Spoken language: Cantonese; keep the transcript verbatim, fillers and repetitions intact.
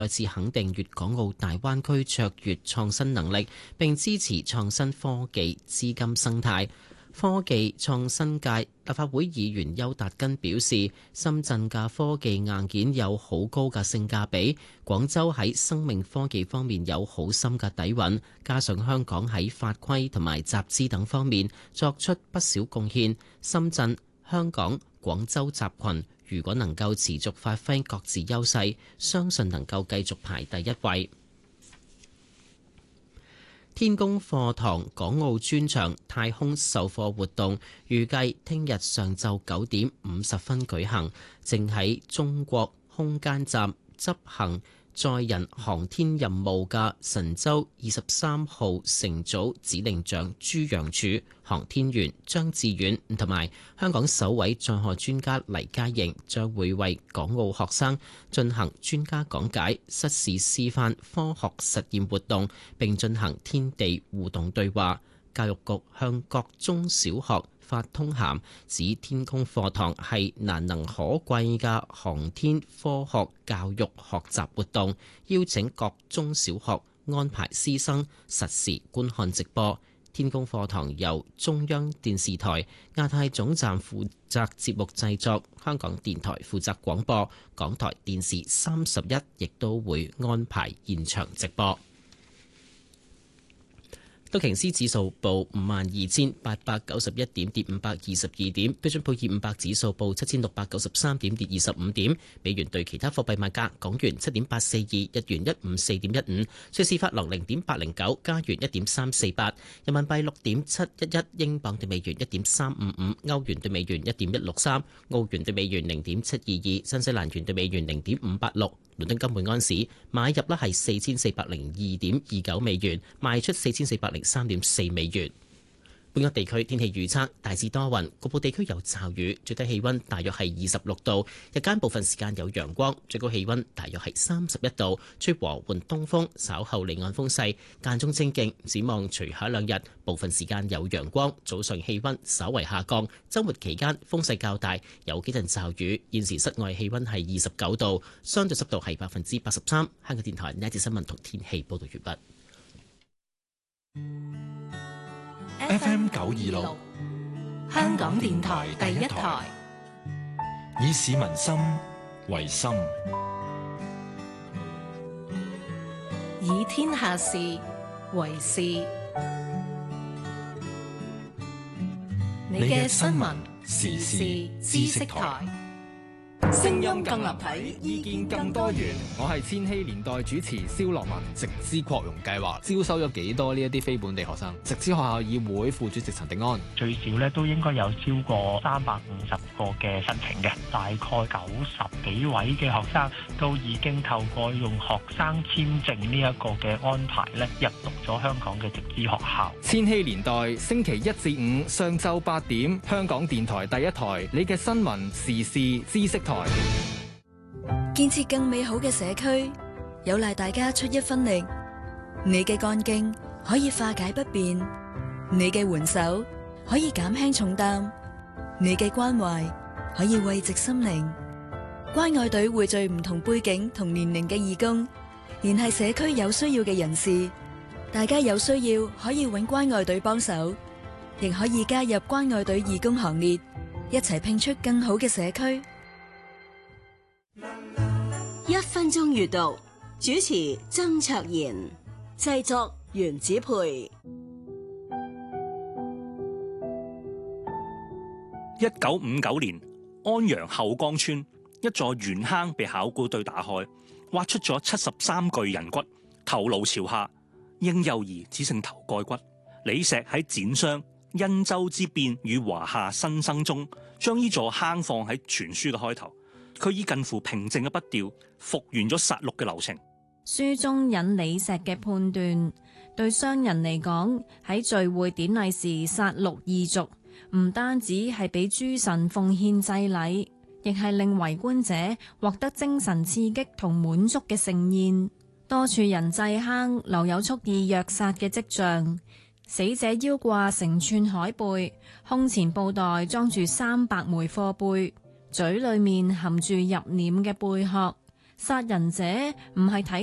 再次肯定粵港澳大灣區卓越創新能力，並支持創新科技資金生態。科技創新界立法會議員邱達根表示，深圳嘅科技硬件有好高嘅性價比，廣州喺生命科技方面有好深嘅底蘊，加上香港喺法規同埋集資等方面作出不少貢獻，深圳、香港、廣州集群如果能夠持續發揮各自優勢，相信能夠繼續排第一位。天宮課堂港澳專場太空授課活動預計聽日上晝九點五十分舉行，正喺中國空間站執行載人航天任務嘅神舟二十三號乘組指令長朱楊柱、航天員張志遠同埋香港首位載荷專家黎嘉瑩將會為港澳學生進行專家講解、實時示範科學實驗活動，並進行天地互動對話。教育局向各中小學發通函，指天宮課堂係難能可貴嘅航天科學教育學習活動，邀請各中小學安排師生實時觀看直播。天宮課堂由中央電視台亞太總站負責節目製作，香港電台負責廣播，港台電視三十一亦都會安排現場直播。道瓊斯指數報五萬二千八百九十一點，跌五百二十二點。標準普爾五百指數報七千六百九十三點，跌二十五點。美元對其他貨幣賣價：港元七點八四二，日元一五四點一五，瑞士法郎零點八零九，加元一點三四八，人民幣六點七一一，英鎊對美元一點三五五，歐元對美元一點一六三，澳元對美元零點七二二，新西蘭元對美元零點五八六。倫敦金每安士買入呢係四千四百零二點二九美元，賣出四千四百零三點四美元。本港地區天氣預測大致多雲，局部地區有驟雨，最低氣温大約係二十六度，日間部分時間有陽光，最高氣温大約係三十一度，吹和緩東風，稍後離岸風勢間中清勁。展望隨後兩日，部分時間有陽光，早上氣温稍為下降，週末期間風勢較大，有幾陣驟雨。現時室外氣温係二十九度，相對濕度係百分之八十三。香港電台呢一節新聞同天氣報導完畢。 F M 九二六，香港電台第一台，以市民心為心， 以天下事為事。你嘅新聞時事知識台。 聲音更立體，意見更多元。我係千禧年代主持蕭樂文。直資擴容計劃招收咗幾多呢一啲非本地學生？直資學校議會副主席陳迪安： 最少咧都應該有超過三百五十個嘅申請嘅，大概九十幾位嘅學生都已經透過用學生簽證呢一個嘅安排咧入讀咗香港嘅直資學校。 千禧年代星期一至五上晝八點，香港電台第一台，你嘅新聞時事知識台。 建設更美好嘅社區，有賴大家出一分力。你嘅幹勁可以化解不便，你嘅援手可以減輕重擔，你嘅關懷可以慰藉心靈。關愛隊匯聚唔同背景同年齡嘅義工，聯繫社區有需要嘅人士。大家有需要可以揾關愛隊幫手，亦可以加入關愛隊義工行列，一齊拼出更好嘅社區。 一分鐘閱讀，主持曾卓賢，製作袁子培。 一九五九年，安陽後江村一座圓坑被考古隊打開，挖出咗七十三具人骨，頭顱朝下，嬰幼兒只剩頭蓋骨。李石喺展商殷周之變與華夏新生中，將呢座坑放喺全書嘅開頭。佢以近乎平靜嘅筆調復原咗殺戮嘅流程。 書中引李石嘅判斷，對商人嚟講，喺聚會典禮時殺戮異族，唔單止係俾諸神奉獻祭禮，亦係令圍觀者獲得精神刺激同滿足嘅盛宴。多處人祭坑留有蓄意虐殺嘅跡象，死者腰掛成串海貝，胸前布袋裝住三百枚貨貝，嘴裏面含住入殮嘅貝殼， 殺人者唔係睇